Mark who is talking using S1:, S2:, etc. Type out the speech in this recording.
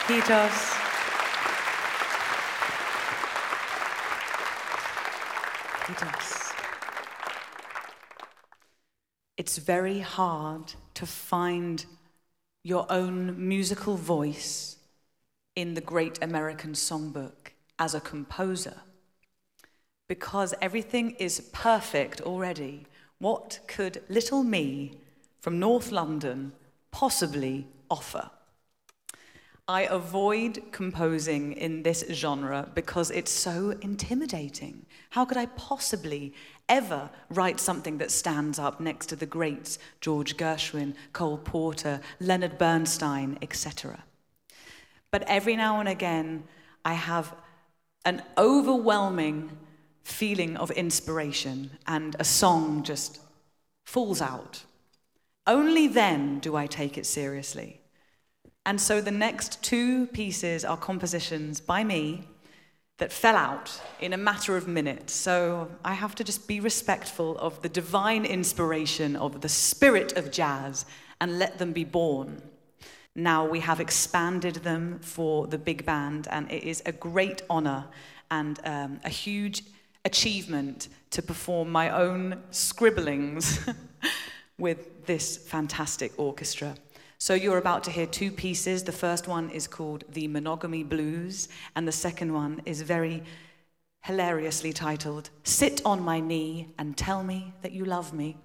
S1: He does. He does. It's very hard to find your own musical voice in the Great American Songbook as a composer, because everything is perfect already. What could little me from North London possibly offer? I avoid composing in this genre because it's so intimidating. How could I possibly ever write something that stands up next to the greats George Gershwin, Cole Porter, Leonard Bernstein, etc.? But every now and again, I have an overwhelming feeling of inspiration and a song just falls out. Only then do I take it seriously. And so the next two pieces are compositions by me that fell out in a matter of minutes. So I have to just be respectful of the divine inspiration of the spirit of jazz and let them be born. Now we have expanded them for the big band, and it is a great honor and a huge achievement to perform my own scribblings with this fantastic orchestra. So you're about to hear two pieces. The first one is called The Monogamy Blues, and the second one is very hilariously titled Sit on My Knee and Tell Me That You Love Me.